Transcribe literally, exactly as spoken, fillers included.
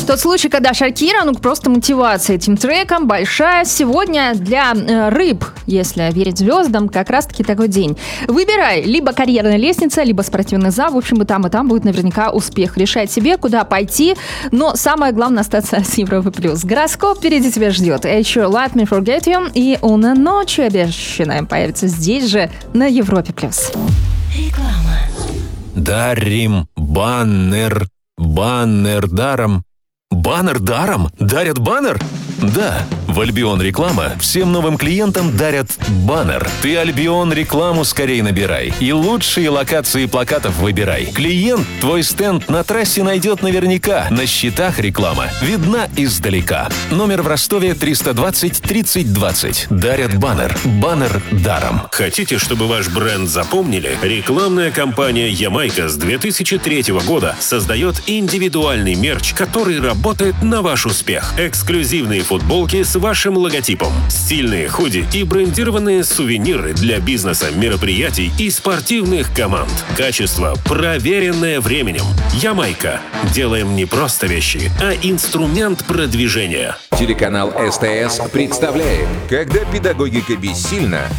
Тот случай, когда Шакира, ну просто мотивация этим треком большая. Сегодня для э, рыб, если верить звездам, как раз-таки такой день. Выбирай, либо карьерная лестница, либо спортивный зал. В общем, и там, и там будет наверняка успех. Решай себе, куда пойти, но самое главное остаться с Европы плюс. Гороскоп впереди тебя ждет. А еще Let Me Forget You и Una Ночью обещанная появится здесь же на Европе плюс. Реклама. Дарим баннер, баннер даром. Баннер даром? Дарят баннер? Да, в Альбион Реклама всем новым клиентам дарят баннер. Ты Альбион Рекламу скорее набирай и лучшие локации плакатов выбирай. Клиент твой стенд на трассе найдет наверняка. На счетах реклама видна издалека. Номер в Ростове триста двадцать тридцать двадцать. Дарят баннер. Баннер даром. Хотите, чтобы ваш бренд запомнили? Рекламная кампания «Ямайка» с две тысячи третьего года создает индивидуальный мерч, который работает на ваш успех. Эксклюзивные футболки с вашим логотипом, стильные худи и брендированные сувениры для бизнеса, мероприятий и спортивных команд. Качество, проверенное временем. «Ямайка». Делаем не просто вещи, а инструмент продвижения. Телеканал СТС представляет «Когда педагогика бессильна,